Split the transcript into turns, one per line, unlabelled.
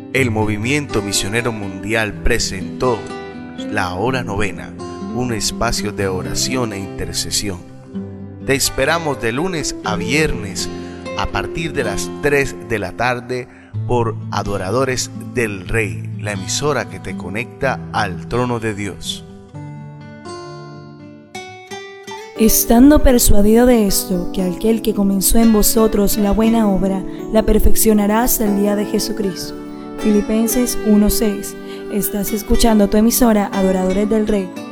El Movimiento Misionero Mundial presentó la Hora Novena, un espacio de oración e intercesión. Te esperamos de lunes a viernes a partir de las 3 de la tarde por Adoradores del Rey, la emisora que te conecta al trono de Dios.
Estando persuadido de esto, que aquel que comenzó en vosotros la buena obra, la perfeccionará hasta el día de Jesucristo. Filipenses 1:6. Estás escuchando tu emisora Adoradores del Rey.